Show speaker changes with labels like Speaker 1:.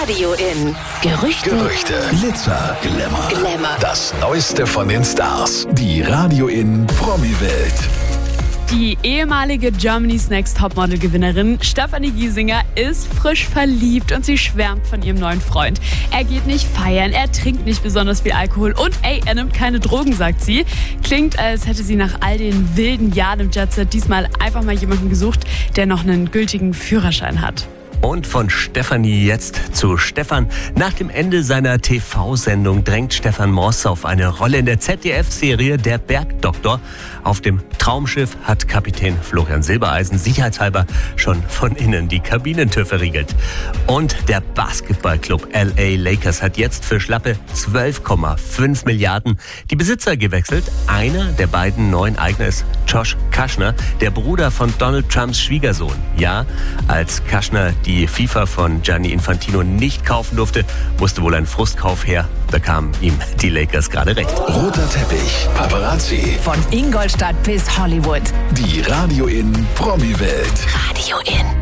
Speaker 1: Radio in. Gerüchte.
Speaker 2: Glitzer,
Speaker 1: Glamour.
Speaker 2: Das Neueste von den Stars. Die Radio in Promi-Welt.
Speaker 3: Die ehemalige Germany's Next Topmodel-Gewinnerin Stefanie Giesinger ist frisch verliebt und sie schwärmt von ihrem neuen Freund. Er geht nicht feiern, er trinkt nicht besonders viel Alkohol und er nimmt keine Drogen, sagt sie. Klingt, als hätte sie nach all den wilden Jahren im Jetset diesmal einfach mal jemanden gesucht, der noch einen gültigen Führerschein hat.
Speaker 4: Und von Stefanie jetzt zu Stefan. Nach dem Ende seiner TV-Sendung drängt Stefan Moss auf eine Rolle in der ZDF-Serie Der Bergdoktor. Auf dem Traumschiff hat Kapitän Florian Silbereisen sicherheitshalber schon von innen die Kabinentür verriegelt. Und der Basketballclub LA Lakers hat jetzt für schlappe 12,5 Milliarden die Besitzer gewechselt. Einer der beiden neuen Eigner ist Josh Kushner, der Bruder von Donald Trumps Schwiegersohn. Ja, als Kushner die FIFA von Gianni Infantino nicht kaufen durfte, musste wohl ein Frustkauf her. Da kamen ihm die Lakers gerade recht.
Speaker 2: Roter Teppich, Paparazzi.
Speaker 1: Von Ingolstadt bis Hollywood.
Speaker 2: Die Radio in Promi-Welt.
Speaker 1: Radio in.